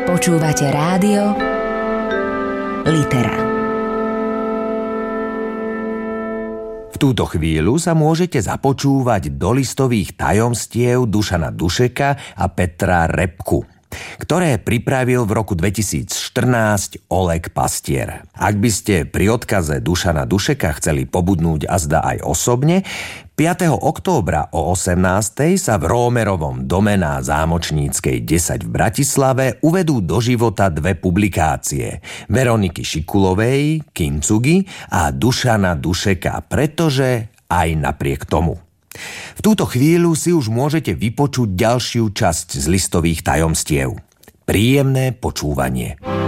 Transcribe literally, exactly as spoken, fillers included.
Počúvate rádio Litera. V túto chvíľu sa môžete započúvať do listových tajomstiev Dušana Dušeka a Petra Repku, ktoré pripravil v roku dvetisícštrnásť Oleg Pastier. Ak by ste pri odkaze Dušana Dušeka chceli pobudnúť azda aj osobne, piateho októbra o osemnástej sa v Rómerovom dome na Zámočníckej desať v Bratislave uvedú do života dve publikácie Veroniky Šikulovej, Kyncugy a Dušana Dušeka, pretože aj napriek tomu. V túto chvíľu si už môžete vypočuť ďalšiu časť z listových tajomstiev. Príjemné počúvanie.